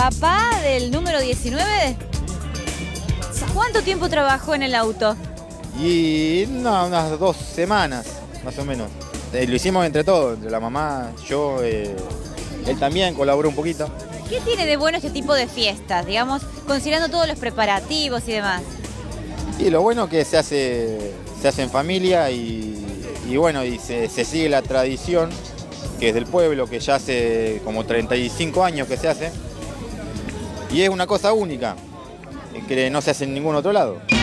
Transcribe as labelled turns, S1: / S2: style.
S1: papá del número 19? ¿Cuánto tiempo trabajó en el auto?
S2: Y no, unas 2 semanas, más o menos. Lo hicimos entre todos, entre la mamá, yo, él también colaboró un poquito.
S1: ¿Qué tiene de bueno este tipo de fiestas, digamos, considerando todos los preparativos y demás?
S2: Y lo bueno que se hace en familia y bueno, y se sigue la tradición que es del pueblo, que ya hace como 35 años que se hace. Y es una cosa única, que no se hace en ningún otro lado.